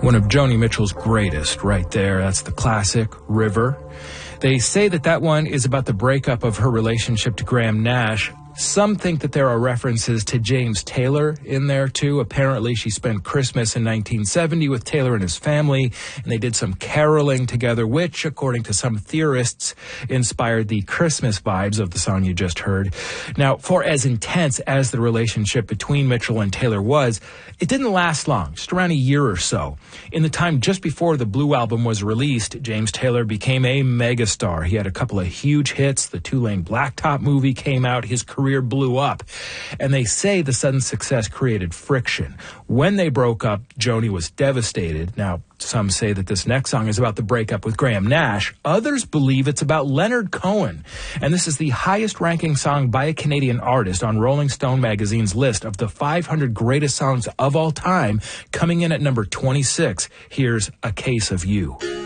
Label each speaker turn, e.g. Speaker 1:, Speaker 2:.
Speaker 1: One of Joni Mitchell's greatest right there. That's the classic, River. They say that that one is about the breakup of her relationship to Graham Nash. Some think that there are references to James Taylor in there, too. Apparently, she spent Christmas in 1970 with Taylor and his family, and they did some caroling together, which, according to some theorists, inspired the Christmas vibes of the song you just heard. Now, for as intense as the relationship between Mitchell and Taylor was, it didn't last long, just around a year or so. In the time just before the Blue Album was released, James Taylor became a megastar. He had a couple of huge hits. The Two-Lane Blacktop movie came out. His career blew up. And they say the sudden success created friction. When they broke up, Joni was devastated. Now, some say that this next song is about the breakup with Graham Nash. Others believe it's about Leonard Cohen. And this is the highest ranking song by a Canadian artist on Rolling Stone magazine's list of the 500 greatest songs of all time, coming in at number 26. Here's A Case of You.